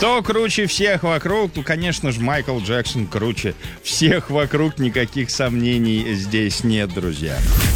Кто круче всех вокруг? Ну, конечно же, Майкл Джексон круче всех вокруг. Никаких сомнений здесь нет, друзья.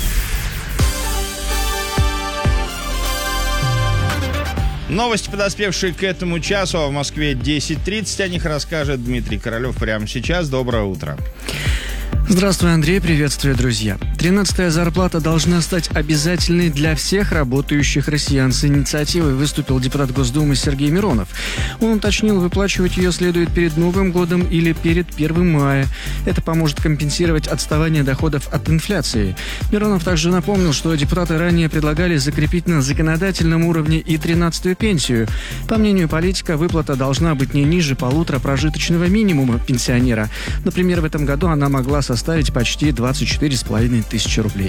Новости, подоспевшие к этому часу, а в Москве 10:30. О них расскажет Дмитрий Королев прямо сейчас. Доброе утро. Здравствуй, Андрей, приветствую, друзья. 13-я зарплата должна стать обязательной для всех работающих россиян. С инициативой выступил депутат Госдумы Сергей Миронов. Он уточнил, выплачивать ее следует перед Новым годом или перед 1 мая. Это поможет компенсировать отставание доходов от инфляции. Миронов также напомнил, что депутаты ранее предлагали закрепить на законодательном уровне и 13-ю пенсию. По мнению политика, выплата должна быть не ниже 1,5 прожиточного минимума пенсионера. Например, в этом году она могла составить почти 24,5 тысячи рублей.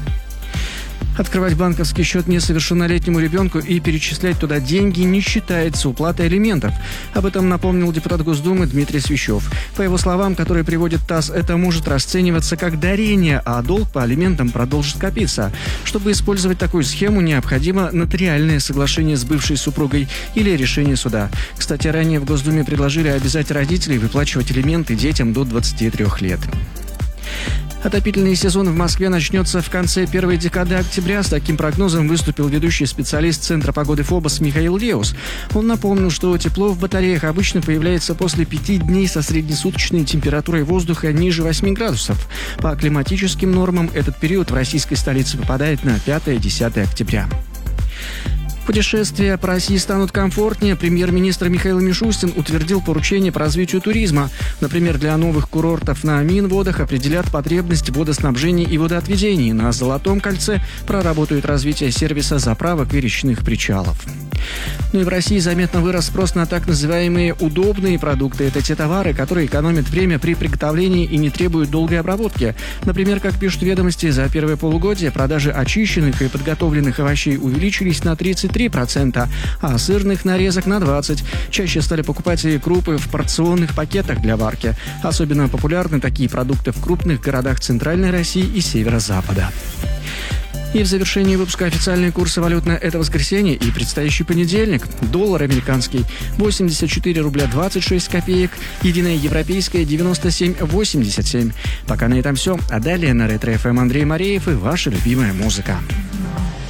Открывать банковский счет несовершеннолетнему ребенку и перечислять туда деньги не считается уплатой алиментов. Об этом напомнил депутат Госдумы Дмитрий Свищев. По его словам, которые приводит ТАСС, это может расцениваться как дарение, а долг по алиментам продолжит копиться. Чтобы использовать такую схему, необходимо нотариальное соглашение с бывшей супругой или решение суда. Кстати, ранее в Госдуме предложили обязать родителей выплачивать алименты детям до 23 лет. Отопительный сезон в Москве начнется в конце первой декады октября. С таким прогнозом выступил ведущий специалист Центра погоды ФОБОС Михаил Леус. Он напомнил, что тепло в батареях обычно появляется после 5 дней со среднесуточной температурой воздуха ниже 8 градусов. По климатическим нормам этот период в российской столице выпадает на 5-10 октября. Путешествия по России станут комфортнее. Премьер-министр Михаил Мишустин утвердил поручение по развитию туризма. Например, для новых курортов на Минводах определят потребность в водоснабжении и водоотведении. На Золотом кольце проработают развитие сервиса заправок и речных причалов. Ну и в России заметно вырос спрос на так называемые удобные продукты. Это те товары, которые экономят время при приготовлении и не требуют долгой обработки. Например, как пишут ведомости, за первое полугодие продажи очищенных и подготовленных овощей увеличились на 33%, а сырных нарезок на 20%. Чаще стали покупать и крупы в порционных пакетах для варки. Особенно популярны такие продукты в крупных городах Центральной России и Северо-Запада. И в завершении выпуска официальные курсы валют на это воскресенье и предстоящий понедельник. Доллар американский 84 рубля 26 копеек, единая европейская 97,87. Пока на этом все. А далее на Ретро ФМ Андрей Мареев и ваша любимая музыка.